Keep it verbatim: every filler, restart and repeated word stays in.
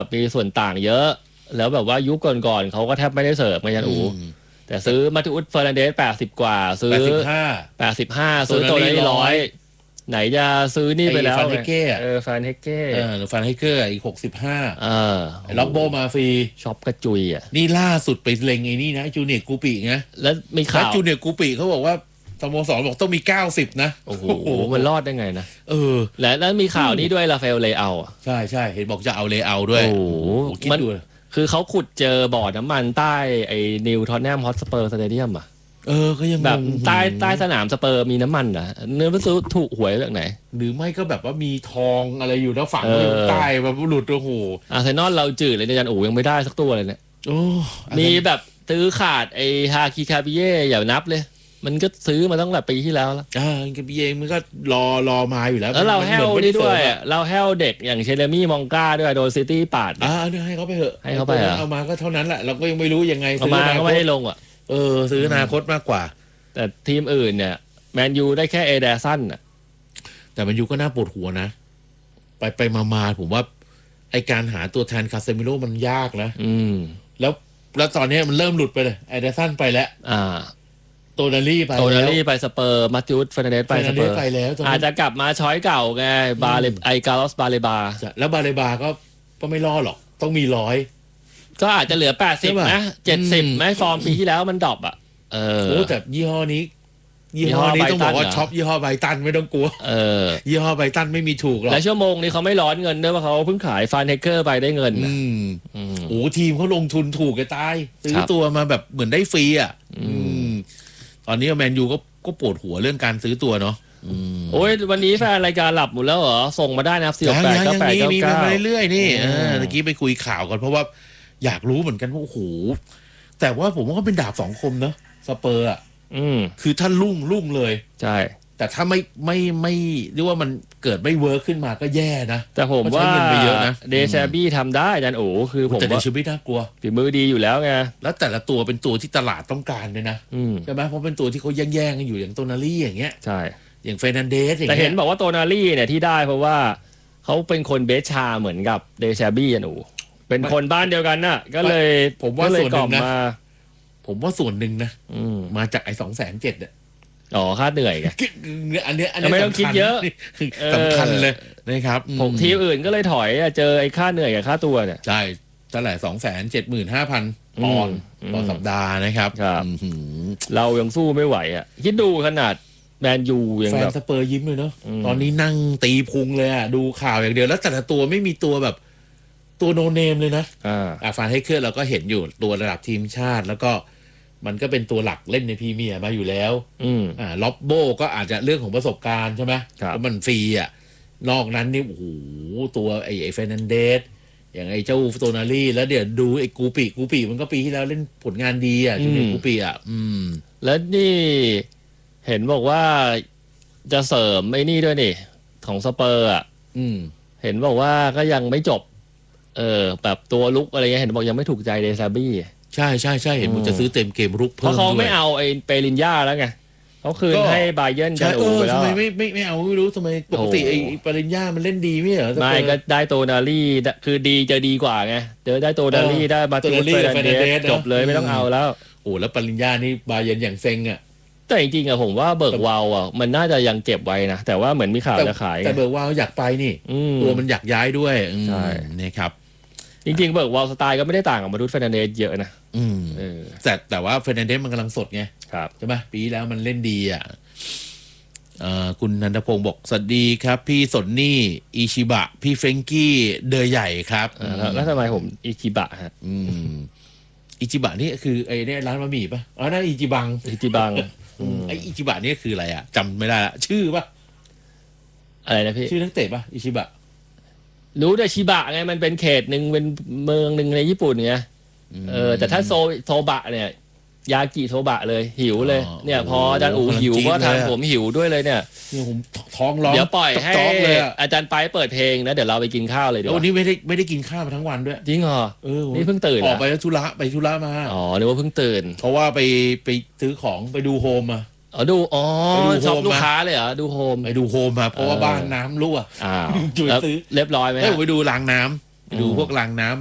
มีส่วนต่างเยอะแล้วแบบว่ายุคก่อนๆเขาก็แทบไม่ได้เสิร์ฟไงยันอูแต่ซื้อมาติอุสเฟอร์นันเดสแปดสิบกว่าซื้อแปดสิบห้าแปดสิบห้าซื้อตัวนี้ร้อยไหนจะซื้อนี่ไปแล้วฟานเฮเก้เออฟานเฮเก้เออหรือฟานเฮเก้อีกหกสิบห้าเออล็อบโบมาฟรีช็อปกระจุยอ่ะนี่ล่าสุดไปเล็งไอ้นี่นะจูเนียร์กูปิไงแล้วมีข่าวจูเนียร์กูปิเขาบอกว่าสโมสรบอกต้องมีเก้าสิบนะโอ้โหมันรอดได้ไงนะเออและแล้วมีข่าวนี้ด้วยราฟาเอลเลอาใช่ใช่เห็นบอกจะเอาเลเอาด้วยโอ้โหคิดดูคือเขาขุดเจอบ่อน้ำมันใต้ไอ้นิวทอนแนมฮอตสเปอร์สเตเดียมอ่ะเออก็ยังแบบใต้ใต้สนามสเปอร์มีน้ำมันเหรอเนื้อมันซื้อถูกหวยจากไหนหรือไม่ก็แบบว่ามีทองอะไรอยู่แล้วฝังใต้แบบหลุดโอ้โหอาร์เซนอลเราจืดเลยในจันอูยังไม่ได้สักตัวเลยเนี่ยโอ้มีแบบซื้อขาดไอ้ฮาคิคาบิเย่อย่านับเลยมันก็ซื้อมาตั้งแต่ปีที่แล้วแล้วอ่าคาบิเย่มันก็รอรอมาอยู่แล้วแล้วเราแฮลนี่ด้วยเราแฮลเด็กอย่างเชเลมี่มองกาด้วยโดนซิตี้ปาดอ่าให้เขาไปเถอะให้เขาไปเอามาก็เท่านั้นแหละเราก็ยังไม่รู้ยังไงเอามาก็ไม่ได้ลงอ่ะเออซื้ออนาคตมากกว่าแต่ทีมอื่นเนี่ยแมนยูได้แค่เอเดสันอ่ะแต่แมนยูก็น่าปวดหัวนะไปไปมาๆผมว่าไอการหาตัวแทนคาเซมิโร่มันยากนะอืมแล้วแล้วตอนนี้มันเริ่มหลุดไปเลยเอเดสันไปแล้วอ่าโตนาลี่ไปโตนาลี่ไปสเปอร์มาติอุสเฟอร์นันเดสไปสเปอร์ไปแล้วอาจจะกลับมาช้อยเก่าไงบาเลไอกาลอสบาเลบาแล้วบาเลบาก็ก็ไม่รอดหรอกต้องมีร้อยก็อาจจะเหลือแปดสิบนะเจ็ดสิบไหมฟอร์มปีที่แล้วมันดรอปอ่ะเออโอ้แต่ยี่ห้อนี้ยี่ห้อนี้ต้องบอกว่าช็อปยี่ห้อไบตันไม่ต้องกลัวเออยี่ห้อไบตันไม่มีถูกหรอกและชั่วโมงนี้เขาไม่ร้อนเงินด้วยว่าเขาเพิ่งขายฟานเฮเกอร์ไปได้เงินอืมโอ้ทีมเขาลงทุนถูกกันตายซื้อตัวมาแบบเหมือนได้ฟรีอ่ะตอนนี้แมนยูก็ก็ปวดหัวเรื่องการซื้อตัวเนาะโอ้ยวันนี้แฟนรายการหลับหมดแล้วเหรอส่งมาได้นะสี่หกแปดเก้าแปดเก้าเก้ามีเรื่อยๆนี่เมื่อกี้ไปคุยข่าวกันเพราะว่าอยากรู้เหมือนกันว่าโอ้โหแต่ว่าผมว่าก็เป็นดาบสองคมนะสเปอร์อ่ะคือถ้าลุ่งลุ่งเลยใช่แต่ถ้าไม่ไม่ไม่เรียกว่ามันเกิดไม่เวิร์คขึ้นมาก็แย่นะแต่ผมว่าเดชาบี้ทำได้จันโอ้คือผมว่าแต่เดชาบี้น่ากลัวฝีมือดีอยู่แล้วไงแล้วแต่ละตัวเป็นตัวที่ตลาดต้องการเลยนะใช่ไหมเพราะเป็นตัวที่เขาแย่งๆกันอยู่อย่างโตนาลี่อย่างเงี้ยใช่อย่างเฟรนันเดสอย่างเงี้ยแต่เห็นบอกว่าโตนาลี่เนี่ยที่ได้เพราะว่าเขาเป็นคนเบสชาเหมือนกับเดชาบี้จันโอ้เป็นคนบ้านเดียวกันน่ะก็เลยผมว่าส่วนหนึ่งนะผมว่าส่วนหนึ่งนะมาจากไอ้สองแสนเจ็ดอะอ๋อค่าเหนื่อยไงอันนี้อันนี้ไม่ต้องคิดเยอะสำคัญเลยนะครับผมทีมอื่นก็เลยถอยเจอไอ้ค่าเหนื่อยกับค่าตัวเนี่ยใช่เท่าไหร่สองแสนเจ็ดหมื่นห้าพันปอนด์ต่อสัปดาห์นะครับเรายังสู้ไม่ไหวอ่ะคิดดูขนาดแมนยูยังแฟนสเปอร์ยิ้มเลยเนาะตอนนี้นั่งตีพุงเลยอ่ะดูข่าวอย่างเดียวแล้วแต่ละตัวไม่มีตัวแบบตัวโนเนมเลยนะอ่าฟานเฮเกอร์เราก็เห็นอยู่ตัวระดับทีมชาติแล้วก็มันก็เป็นตัวหลักเล่นในพรีเมียร์มาอยู่แล้วอ่าล็อบโบก็อาจจะเรื่องของประสบการณ์ใช่ไหมเพราะมันฟรีอ่ะนอกนั้นนี่โอ้โหตัวไอ้ไอ้เฟรนันเดสอย่างไอ้เจ้าโตนาลี่แล้วเดี๋ยวดูไอ้กูปีกูปีมันก็ปีที่แล้วเล่นผลงานดีอ่ะที่กูปีอ่ะอืมแล้วนี่เห็นบอกว่าจะเสริมไอ้นี่ด้วยนี่ของสเปอร์อ่ะอืมเห็นบอกว่าก็ยังไม่จบเออแบบตัวลุกอะไรเงี้ยเห็นบอกยังไม่ถูกใจเดซาบี้ใช่ใช่ใช่เห็นมันจะซื้อเต็มเกมรุกเพิ่มเพราะเขาไม่เอาไอ้เปรินญ่าแล้วไงเขาคืนให้บาเยิร์นจะอูไปแล้วทำไมไม่ไม่ไม่เอาไม่รู้ทำไมปกติไอ้เปรินญ่ามันเล่นดีไม่เหรอไม่ก็ได้โตนาลี่คือดีจะดีกว่าไงเจอได้โตนาลี่ได้มาตูนเฟรนันเดสจบเลยไม่ต้องเอาแล้วโอ้แล้วปริญญานี่บาเยิร์นอย่างเซ็งอ่ะแต่จริงๆอะผมว่าเบิร์กวาวอะมันน่าจะยังเก็บไว้นะแต่ว่าเหมือนมีข่าวจะขายแต่เบิร์กวาวอยากไปนี่ตัวมันอยากย้ายด้วยใช่นี่ครับจริงๆเบิร์กวาวสไตล์ก็ไม่ได้ต่างกับมาดูเฟรนันเดสเยอะนะแต่แต่ว่าเฟรนันเดสมันกำลังสดไงครับใช่ไหมปีแล้วมันเล่นดีอ่ะคุณนันทพงศ์บอกสวัสดีครับพี่สนนี่อิชิบะพี่เฟรงกี้เดอใหญ่ครับแล้วทำไมผมอิชิบะฮะอิจิบะนี่คือไอ้นี่ร้านบะหมี่ป่ะอ๋อนั่นอิจิบังอิจิบังไอ้อิจิบะนี่คืออะไรอ่ะจำไม่ได้ละชื่อป่ะอะไรนะพี่ชื่อนักเตะป่ะอิจิบะรู้แต่ชิบะไงมันเป็นเขตหนึ่งเป็นเมืองหนึ่งในญี่ปุ่นไงเออแต่ถ้าโซโซบะเนี่ยยากิโซบะเลยหิวเลยเนี่ยพออาจารย์อู๋หิวก็ทางผมหิวด้วยเลยเนี่ยเนี่ยผมท้องร้องเดี๋ยวปล่อยให้อาจารย์ไปเปิดเพลงนะเดี๋ยวเราไปกินข้าวเลยเดี๋ยววันนี้ไม่ได้ไม่ได้กินข้าวมาทั้งวันด้วยจริงเหรอเออนี่เพิ่งตื่นออกไปธุระไปธุระมาอ๋อนึกว่าเพิ่งตื่นเพราะว่าไปไปซื้อของไปดูโฮมมาอ๋อดูอ๋อชอบลูกค้าเลยเหรอดูโฮมไปดูโฮมมาเพราะว่าบ้านน้ำรั่วอ้าวจุ๋ยซื้อเรียบร้อยไหมไปดูรางน้ดูพวกรางน้ำ